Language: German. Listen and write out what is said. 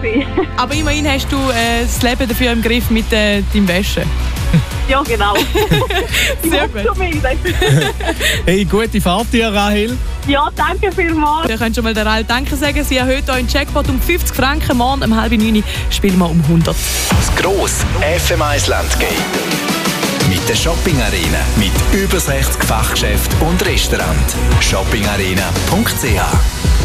gewesen. Aber immerhin hast du das Leben dafür im Griff mit deinem Wäsche. Ja, genau. Sehr gut. Hey, gute Fahrt dir, Rahel. Ja, danke vielmals. Ihr könnt schon mal der Rahel Danke sagen. Sie erhöht euren Jackpot um 50 Franken. Morgen um 8:30 spielen wir um 100. Das grosse FM1 Landgame. Mit der Shopping Arena. Mit über 60 Fachgeschäften und Restaurants. shoppingarena.ch